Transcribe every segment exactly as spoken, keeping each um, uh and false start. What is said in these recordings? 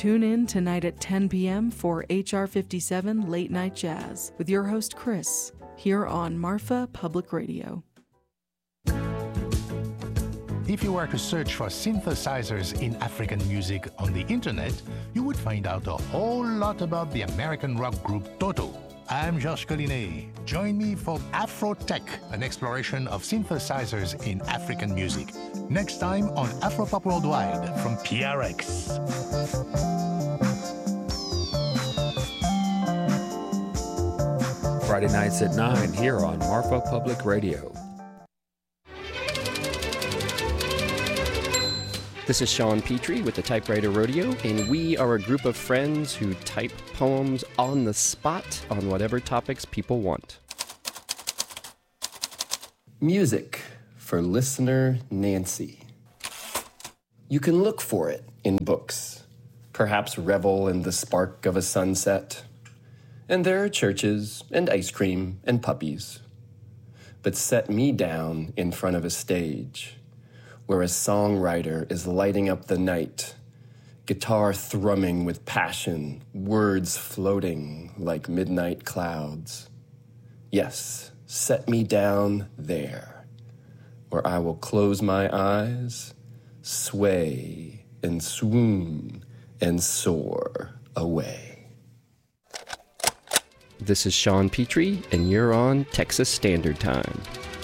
Tune in tonight at ten p.m. for H R fifty-seven Late Night Jazz with your host Chris, here on Marfa Public Radio. If you were to search for synthesizers in African music on the internet, you would find out a whole lot about the American rock group Toto. I'm Georges Collinet. Join me for Afro-Tech, an exploration of synthesizers in African music. Next time on Afropop Worldwide from P R X. Friday nights at nine here on Marfa Public Radio. This is Sean Petrie with the Typewriter Rodeo, and we are a group of friends who type poems on the spot on whatever topics people want. Music for listener Nancy. You can look for it in books, perhaps revel in the spark of a sunset. And there are churches and ice cream and puppies. But set me down in front of a stage where a songwriter is lighting up the night, guitar thrumming with passion, words floating like midnight clouds. Yes, set me down there, where I will close my eyes, sway and swoon and soar away. This is Sean Petrie, and you're on Texas Standard Time.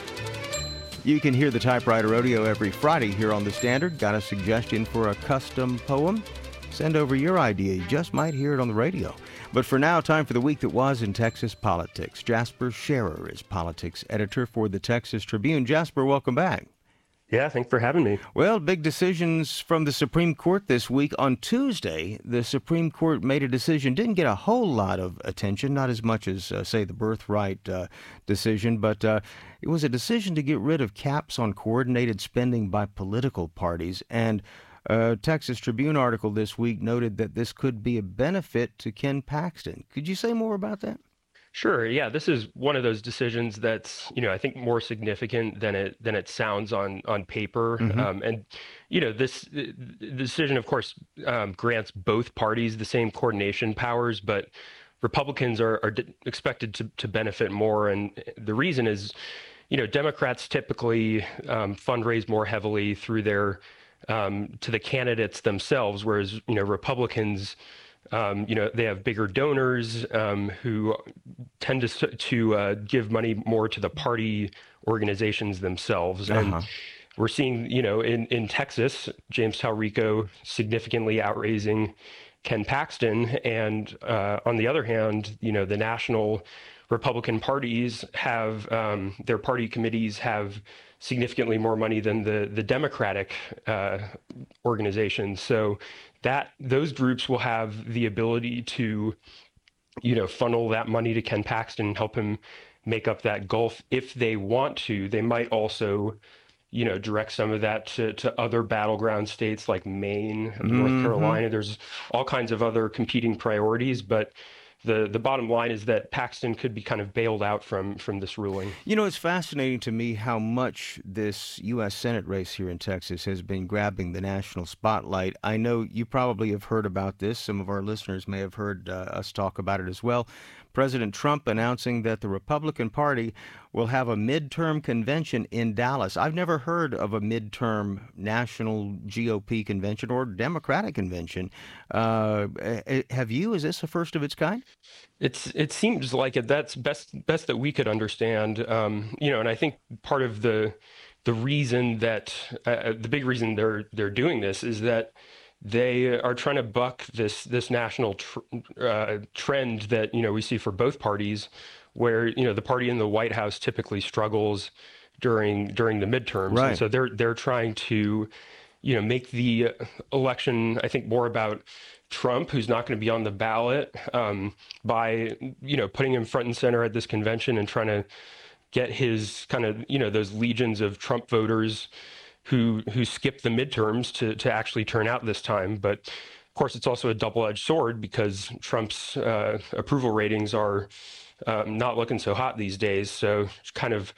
You can hear the Typewriter Rodeo every Friday here on The Standard. Got a suggestion for a custom poem? Send over your idea. You just might hear it on the radio. But for now, time for the week that was in Texas politics. Jasper Scherer is politics editor for the Texas Tribune. Jasper, welcome back. Yeah, thanks for having me. Well, big decisions from the Supreme Court this week. On Tuesday, the Supreme Court made a decision, didn't get a whole lot of attention, not as much as, uh, say, the birthright uh, decision, but uh, it was a decision to get rid of caps on coordinated spending by political parties. And a Texas Tribune article this week noted that this could be a benefit to Ken Paxton. Could you say more about that? Sure. Yeah, this is one of those decisions that's, you know, I think more significant than it than it sounds on on paper. Mm-hmm. Um, and, you know, this the decision, of course, um, grants both parties the same coordination powers, but Republicans are, are expected to, to benefit more. And the reason is, you know, Democrats typically um, fundraise more heavily through their um, to the candidates themselves, whereas, you know, Republicans, Um, you know, they have bigger donors um, who tend to to uh, give money more to the party organizations themselves. Uh-huh. And we're seeing, you know, in, in Texas, James Talrico significantly outraising Ken Paxton. And uh, on the other hand, you know, the national Republican parties have, um, their party committees have significantly more money than the, the Democratic uh, organizations. So that those groups will have the ability to, you know, funnel that money to Ken Paxton and help him make up that gulf if they want to. They might also, you know, direct some of that to, to other battleground states like Maine, mm-hmm. North Carolina. There's all kinds of other competing priorities, but the the bottom line is that Paxton could be kind of bailed out from from this ruling. You know, it's fascinating to me how much this U S Senate race here in Texas has been grabbing the national spotlight. I know you probably have heard about this. Some of our listeners may have heard uh, us talk about it as well. President Trump announcing that the Republican Party will have a midterm convention in Dallas. I've never heard of a midterm national G O P convention or Democratic convention. Uh, have you? Is this the first of its kind? It's it seems like it. That's best best that we could understand. Um, you know, and I think part of the the reason that uh, the big reason they're they're doing this is that they are trying to buck this this national tr- uh, trend that, you know, we see for both parties, where, you know, the party in the White House typically struggles during during the midterms. Right. And so they're they're trying to, you know, make the election, I think, more about Trump, who's not going to be on the ballot, um, by, you know, putting him front and center at this convention and trying to get his kind of, you know, those legions of Trump voters who who skipped the midterms to to actually turn out this time. But of course, it's also a double-edged sword because Trump's uh, approval ratings are um, not looking so hot these days. So it's kind of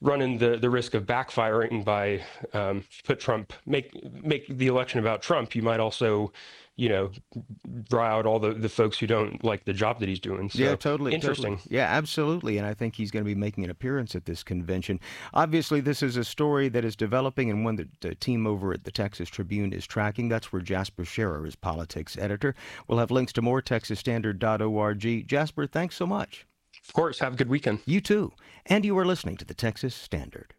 running the, the risk of backfiring by um, put Trump, make make the election about Trump, you might also, you know, draw out all the, the folks who don't like the job that he's doing. So, yeah, totally. Interesting. Totally. Yeah, absolutely. And I think he's going to be making an appearance at this convention. Obviously, this is a story that is developing and one that the team over at the Texas Tribune is tracking. That's where Jasper Scherer is politics editor. We'll have links to more, texas standard dot org. Jasper, thanks so much. Of course. Have a good weekend. You too. And you are listening to the Texas Standard.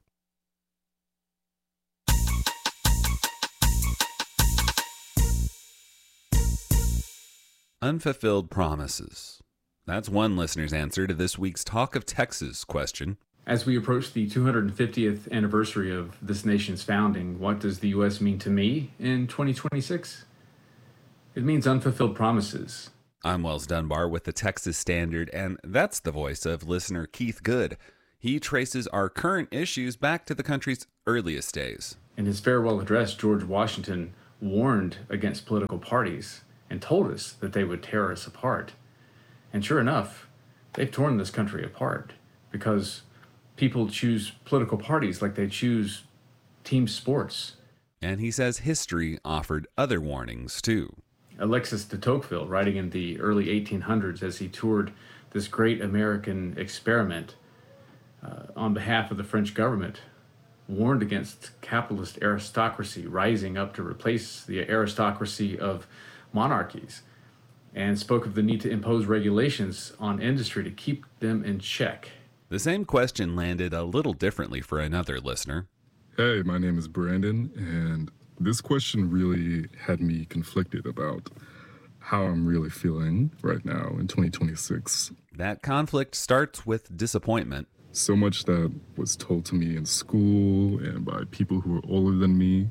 Unfulfilled promises. That's one listener's answer to this week's Talk of Texas question. As we approach the two hundred fiftieth anniversary of this nation's founding, what does the U S mean to me in twenty twenty-six? It means unfulfilled promises. I'm Wells Dunbar with the Texas Standard, and that's the voice of listener Keith Good. He traces our current issues back to the country's earliest days. In his farewell address, George Washington warned against political parties and told us that they would tear us apart. And sure enough, they've torn this country apart because people choose political parties like they choose team sports. And he says history offered other warnings, too. Alexis de Tocqueville, writing in the early eighteen hundreds as he toured this great American experiment uh, on behalf of the French government, warned against capitalist aristocracy rising up to replace the aristocracy of monarchies, and spoke of the need to impose regulations on industry to keep them in check. The same question landed a little differently for another listener. Hey, my name is Brandon, and this question really had me conflicted about how I'm really feeling right now in twenty twenty-six. That conflict starts with disappointment. So much that was told to me in school and by people who are older than me.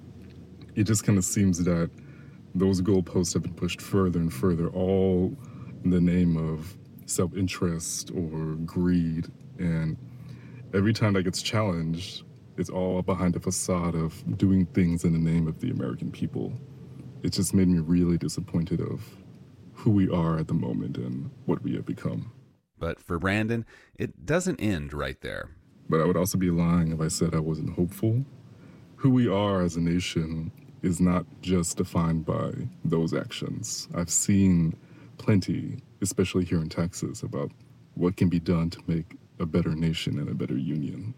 It just kind of seems that those goalposts have been pushed further and further, all in the name of self-interest or greed. And every time that gets challenged, it's all behind a facade of doing things in the name of the American people. It just made me really disappointed of who we are at the moment and what we have become. But for Brandon, it doesn't end right there. But I would also be lying if I said I wasn't hopeful. Who we are as a nation is not just defined by those actions. I've seen plenty, especially here in Texas, about what can be done to make a better nation and a better union.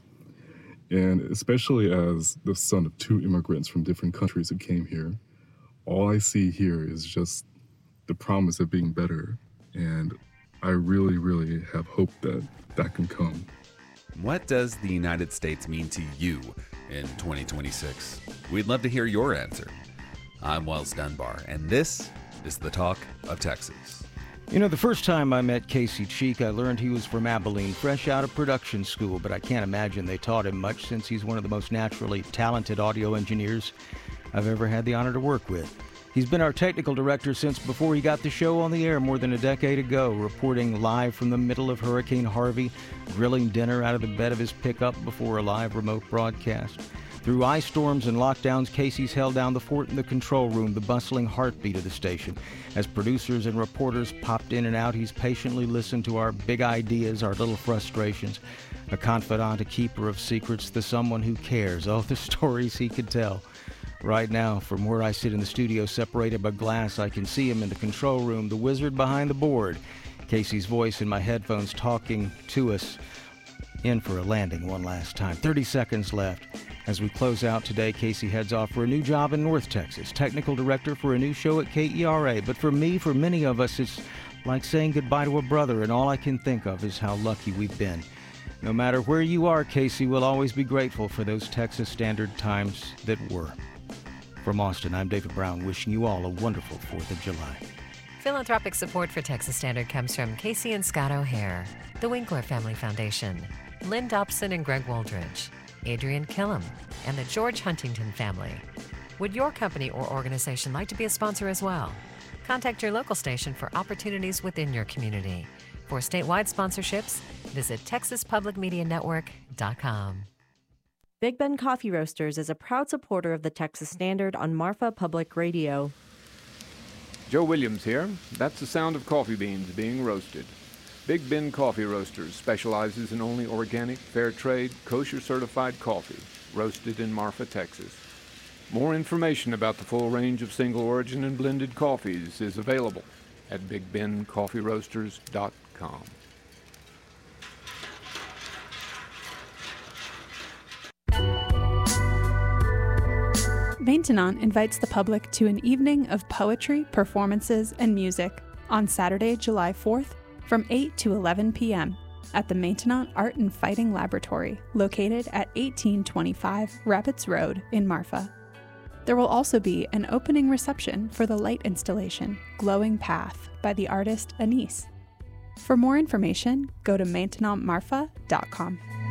And especially as the son of two immigrants from different countries who came here, all I see here is just the promise of being better. And I really, really have hope that that can come. What does the United States mean to you in twenty twenty-six? We'd love to hear your answer. I'm Wells Dunbar, and this is the Talk of Texas. You know, the first time I met Casey Cheek, I learned he was from Abilene, fresh out of production school, but I can't imagine they taught him much since he's one of the most naturally talented audio engineers I've ever had the honor to work with. He's been our technical director since before he got the show on the air more than a decade ago, reporting live from the middle of Hurricane Harvey, grilling dinner out of the bed of his pickup before a live remote broadcast. Through ice storms and lockdowns, Casey's held down the fort in the control room, the bustling heartbeat of the station. As producers and reporters popped in and out, he's patiently listened to our big ideas, our little frustrations. A confidant, a keeper of secrets, the someone who cares. Oh, the stories he could tell. Right now, from where I sit in the studio separated by glass, I can see him in the control room, the wizard behind the board. Casey's voice in my headphones talking to us. In for a landing one last time. thirty seconds left. As we close out today, Casey heads off for a new job in North Texas, technical director for a new show at K E R A. But for me, for many of us, it's like saying goodbye to a brother, and all I can think of is how lucky we've been. No matter where you are, Casey, we'll always be grateful for those Texas Standard times that were. From Austin, I'm David Brown, wishing you all a wonderful fourth of July. Philanthropic support for Texas Standard comes from Casey and Scott O'Hare, the Winkler Family Foundation, Lynn Dobson and Greg Woldridge, Adrian Killam, and the George Huntington family. Would your company or organization like to be a sponsor as well? Contact your local station for opportunities within your community. For statewide sponsorships, visit texas public media network dot com. Big Ben Coffee Roasters is a proud supporter of the Texas Standard on Marfa Public Radio. Joe Williams here. That's the sound of coffee beans being roasted. Big Ben Coffee Roasters specializes in only organic, fair trade, kosher certified coffee, roasted in Marfa, Texas. More information about the full range of single origin and blended coffees is available at big ben coffee roasters dot com. Maintenant invites the public to an evening of poetry, performances, and music on Saturday, July fourth from eight to eleven p.m. at the Maintenant Art and Fighting Laboratory, located at eighteen twenty-five Rapids Road in Marfa. There will also be an opening reception for the light installation, Glowing Path, by the artist Anise. For more information, go to maintenant marfa dot com.